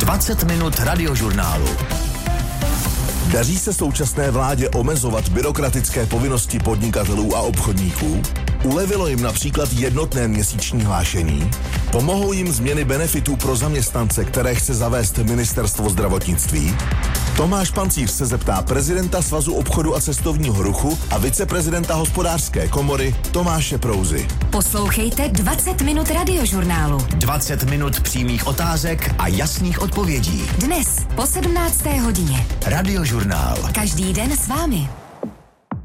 20 minut radiožurnálu. Daří se současné vládě omezovat byrokratické povinnosti podnikatelů a obchodníků? Ulevilo jim například jednotné měsíční hlášení? Pomohou jim změny benefitů pro zaměstnance, které chce zavést Ministerstvo zdravotnictví? Tomáš Pancíř se zeptá prezidenta Svazu obchodu a cestovního ruchu a viceprezidenta Hospodářské komory Tomáše Prouzy. Poslouchejte 20 minut radiožurnálu. 20 minut přímých otázek a jasných odpovědí. Dnes po 17. hodině. Radiožurnál. Každý den s vámi.